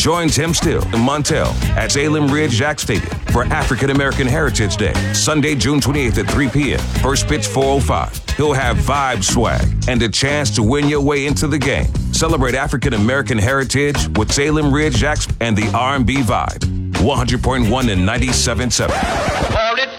Join Tim Still and Montel at Salem Ridge Jack Stadium for African American Heritage Day, Sunday, June 28th at 3 p.m. First pitch 4:05. He'll have Vibe swag and a chance to win your way into the game. Celebrate African American heritage with Salem Ridge Jacks and the R&B Vibe. 100.1 and 97.7.